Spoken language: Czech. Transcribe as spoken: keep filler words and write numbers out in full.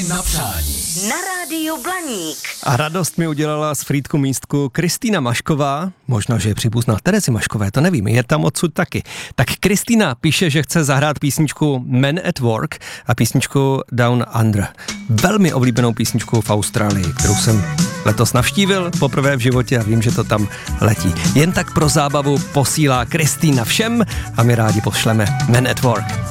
si na přání. Na rádiu Blaník. A radost mi udělala z Frýdku místku Kristýna Mašková, možná, že je příbuzná Terezy Maškové, to nevím, je tam odsud taky. Tak Kristýna píše, že chce zahrát písničku Men at Work a písničku Down Under. Velmi oblíbenou písničku v Austrálii, kterou jsem letos navštívil poprvé v životě a vím, že to tam letí. Jen tak pro zábavu posílá Kristýna všem a my rádi pošleme Men at Work.